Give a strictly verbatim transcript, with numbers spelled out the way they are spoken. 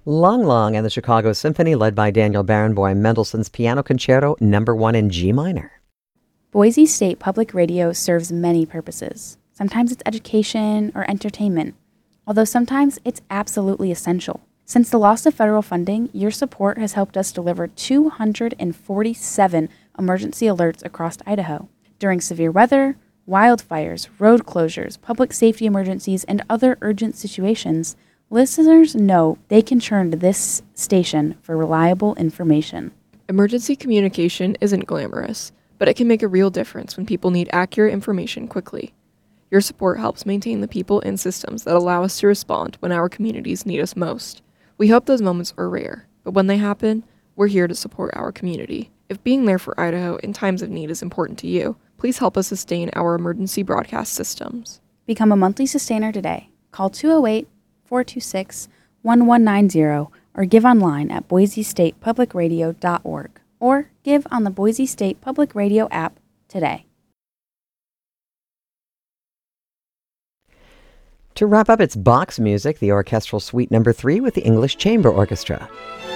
Long Long and the Chicago Symphony, led by Daniel Barenboim, Mendelssohn's Piano Concerto Number One in G minor. Boise State Public Radio serves many purposes. Sometimes it's education or entertainment, although sometimes it's absolutely essential. Since the loss of federal funding, your support has helped us deliver two hundred forty-seven emergency alerts across Idaho. During severe weather, wildfires, road closures, public safety emergencies, and other urgent situations, listeners know they can turn to this station for reliable information. Emergency communication isn't glamorous, but it can make a real difference when people need accurate information quickly. Your support helps maintain the people and systems that allow us to respond when our communities need us most. We hope those moments are rare, but when they happen, we're here to support our community. If being there for Idaho in times of need is important to you, please help us sustain our emergency broadcast systems. Become a monthly sustainer today. Call two oh eight, four two six, one one nine zero or give online at boise state public radio dot org or give on the Boise State Public Radio app today. To wrap up its box music, the orchestral suite number three with the English Chamber Orchestra.